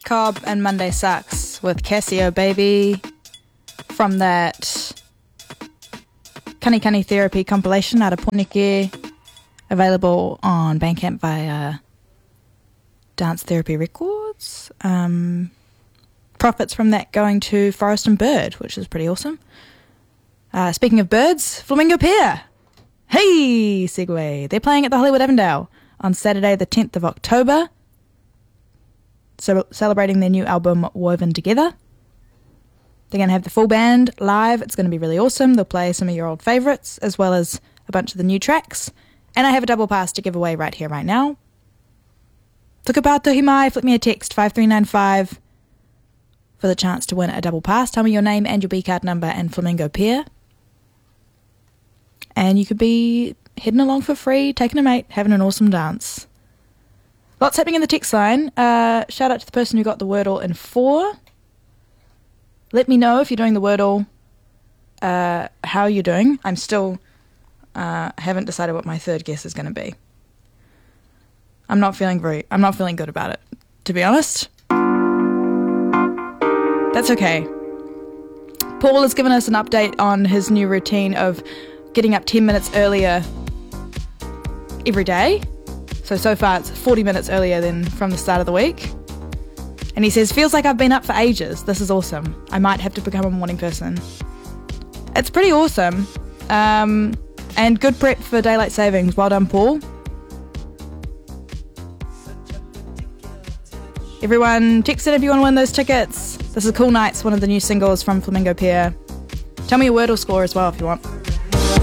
Cobb and Monday Sucks with Casio Baby from that Kani Kani Therapy compilation out of Pornike, available on Bandcamp via Dance Therapy Records. Profits from that going to Forest and Bird, which is pretty awesome. Speaking of birds, Flamingo Pier. Hey, segue. They're playing at the Hollywood Avondale on Saturday the 10th of October. So celebrating their new album, Woven Together. They're going to have the full band live. It's going to be really awesome. They'll play some of your old favourites, as well as a bunch of the new tracks. And I have a double pass to give away right here, right now. Tukapato Himai, flip me a text, 5395, for the chance to win a double pass. Tell me your name and your B-card number and Flamingo Pier. And you could be heading along for free, taking a mate, having an awesome dance. Lots happening in the text line. Shout out to the person who got the Wordle in 4. Let me know if you're doing the Wordle, how you're doing. I'm still haven't decided what my third guess is going to be. I'm not feeling good about it, to be honest. That's okay. Paul has given us an update on his new routine of getting up 10 minutes earlier every day. So far it's 40 minutes earlier than from the start of the week. And he says, feels like I've been up for ages. This is awesome. I might have to become a morning person. It's pretty awesome. And good prep for daylight savings. Well done, Paul. Everyone, text in if you want to win those tickets. This is Cool Nights, one of the new singles from Flamingo Pier. Tell me your Wordle score as well if you want.